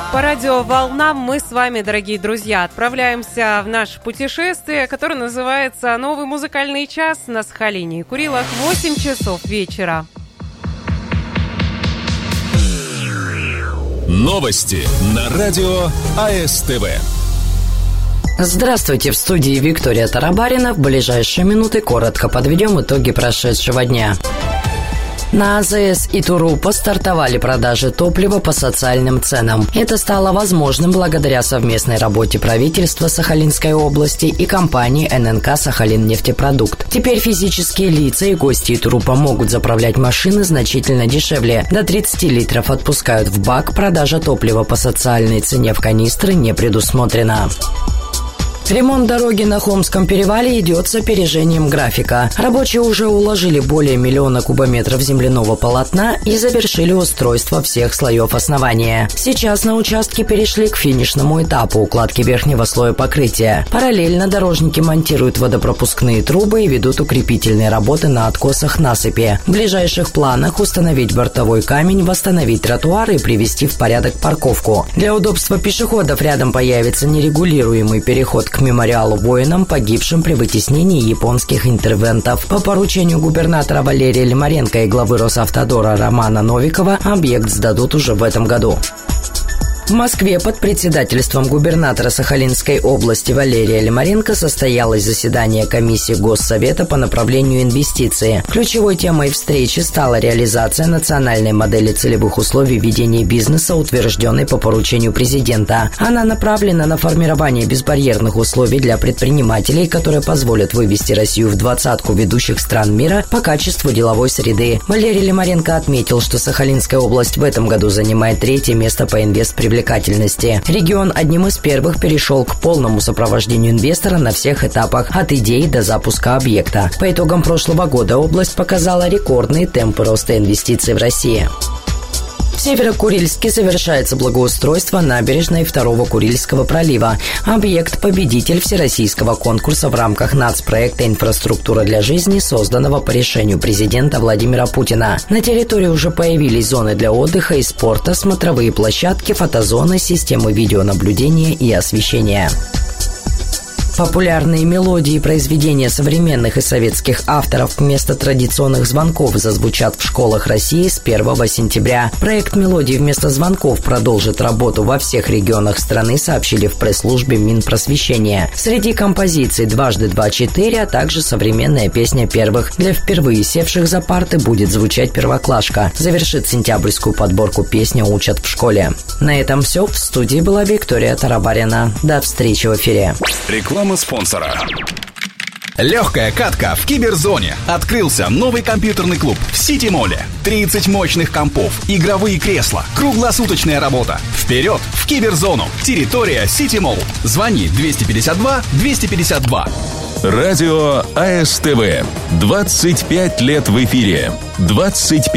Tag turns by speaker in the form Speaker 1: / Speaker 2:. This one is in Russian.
Speaker 1: По радиоволнам мы с вами, дорогие друзья, отправляемся в наше путешествие, которое называется «Новый музыкальный час» на Сахалине и Курилах, 8 часов вечера.
Speaker 2: Новости на радио АСТВ.
Speaker 3: Здравствуйте, в студии Виктория Тарабарина. В ближайшие минуты коротко подведем итоги прошедшего дня. На АЗС и Турупа стартовали продажи топлива по социальным ценам. Это стало возможным благодаря совместной работе правительства Сахалинской области и компании ННК «Сахалиннефтепродукт». Теперь физические лица и гости Турупа могут заправлять машины значительно дешевле. До 30 литров отпускают в бак, продажа топлива по социальной цене в канистры не предусмотрена. Ремонт дороги на Хомском перевале идет с опережением графика. Рабочие уже уложили более 1 миллиона кубометров земляного полотна и завершили устройство всех слоев основания. Сейчас на участке перешли к финишному этапу укладки верхнего слоя покрытия. Параллельно дорожники монтируют водопропускные трубы и ведут укрепительные работы на откосах насыпи. В ближайших планах установить бортовой камень, восстановить тротуары и привести в порядок парковку. Для удобства пешеходов рядом появится нерегулируемый переход к мемориалу воинам, погибшим при вытеснении японских интервентов. По поручению губернатора Валерия Лимаренко и главы Росавтодора Романа Новикова объект сдадут уже в этом году. В Москве под председательством губернатора Сахалинской области Валерия Лимаренко состоялось заседание комиссии Госсовета по направлению инвестиций. Ключевой темой встречи стала реализация национальной модели целевых условий ведения бизнеса, утвержденной по поручению президента. Она направлена на формирование безбарьерных условий для предпринимателей, которые позволят вывести Россию в 20-ку ведущих стран мира по качеству деловой среды. Валерий Лимаренко отметил, что Сахалинская область в этом году занимает 3-е место по инвестпривлекательности. Регион одним из первых перешел к полному сопровождению инвестора на всех этапах, от идеи до запуска объекта. По итогам прошлого года область показала рекордные темпы роста инвестиций в России. В Северо-Курильске завершается благоустройство набережной 2-го Курильского пролива. Объект – победитель всероссийского конкурса в рамках нацпроекта «Инфраструктура для жизни», созданного по решению президента Владимира Путина. На территории уже появились зоны для отдыха и спорта, смотровые площадки, фотозоны, системы видеонаблюдения и освещения. Популярные мелодии и произведения современных и советских авторов вместо традиционных звонков зазвучат в школах России с 1 сентября. Проект «Мелодии вместо звонков» продолжит работу во всех регионах страны, сообщили в пресс-службе Минпросвещения. Среди композиций «Дважды 2-4», а также современная песня первых. Для впервые севших за парты будет звучать первоклашка. Завершит сентябрьскую подборку «Песня учат в школе». На этом все. В студии была Виктория Тарабарина. До встречи в эфире.
Speaker 2: Реклама спонсора. Легкая катка в Киберзоне. Открылся новый компьютерный клуб в Сити-моле. 30 мощных компов, игровые кресла, круглосуточная работа. Вперед в Киберзону. Территория Сити-молл. Звони 252-252. Радио АСТВ. 25 лет в эфире. 25